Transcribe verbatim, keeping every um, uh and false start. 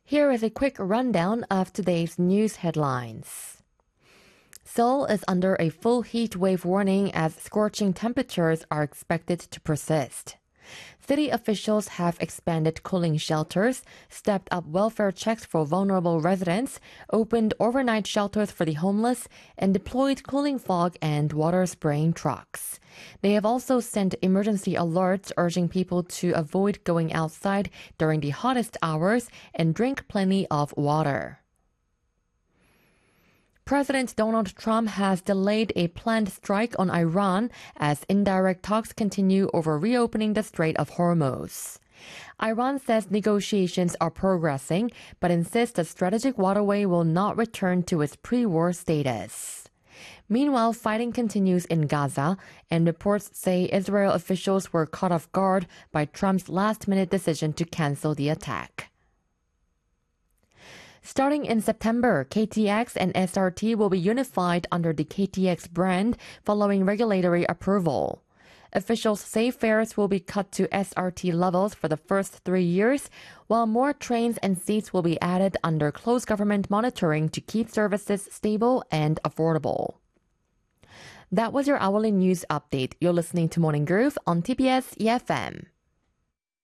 Here is a quick rundown of today's news headlines. Seoul is under a full heat wave warning as scorching temperatures are expected to persist. City officials have expanded cooling shelters, stepped up welfare checks for vulnerable residents, opened overnight shelters for the homeless, and deployed cooling fog and water spraying trucks. They have also sent emergency alerts urging people to avoid going outside during the hottest hours and drink plenty of water. President Donald Trump has delayed a planned strike on Iran as indirect talks continue over reopening the Strait of Hormuz. Iran says negotiations are progressing, but insists the strategic waterway will not return to its pre-war status. Meanwhile, fighting continues in Gaza, and reports say Israel officials were caught off guard by Trump's last-minute decision to cancel the attack. Starting in September, K T X and S R T will be unified under the K T X brand following regulatory approval. Officials say fares will be cut to S R T levels for the first three years, while more trains and seats will be added under close government monitoring to keep services stable and affordable. That was your hourly news update. You're listening to Morning Groove on T B S E F M.